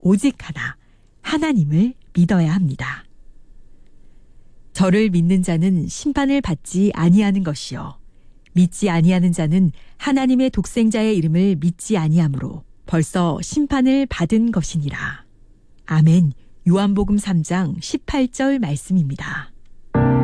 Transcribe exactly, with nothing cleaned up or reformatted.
오직 하나, 하나님을 믿어야 합니다. 저를 믿는 자는 심판을 받지 아니하는 것이요 믿지 아니하는 자는 하나님의 독생자의 이름을 믿지 아니하므로 벌써 심판을 받은 것이니라. 아멘. 요한복음 삼 장 십팔 절 말씀입니다.